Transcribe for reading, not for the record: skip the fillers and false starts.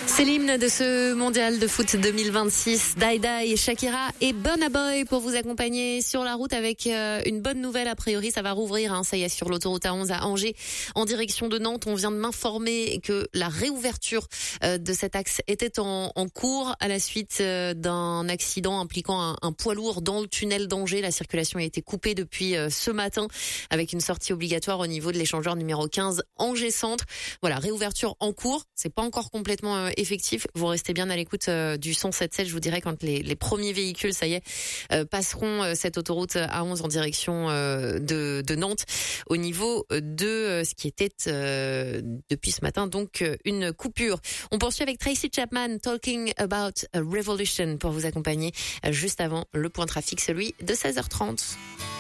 C'est l'hymne de ce mondial de foot 2026. Daida et Shakira et Burna Boy pour vous accompagner sur la route avec une bonne nouvelle. A priori, ça va rouvrir. Ça y est, sur l'autoroute A11 à Angers, en direction de Nantes. On vient de m'informer que la réouverture de cet axe était en cours à la suite d'un accident impliquant un poids lourd dans le tunnel d'Angers. La circulation a été coupée depuis ce matin avec une sortie obligatoire au niveau de l'échangeur numéro 15 Angers Centre. Voilà, réouverture en cours. C'est pas encore complètement effectif. Vous restez bien à l'écoute du 107.7. Je vous dirai quand les premiers véhicules, ça y est, passeront cette autoroute A11 en direction de Nantes au niveau de ce qui était depuis ce matin, donc une coupure. On poursuit avec Tracy Chapman, Talking About a Revolution, pour vous accompagner juste avant le point trafic, celui de 16h30.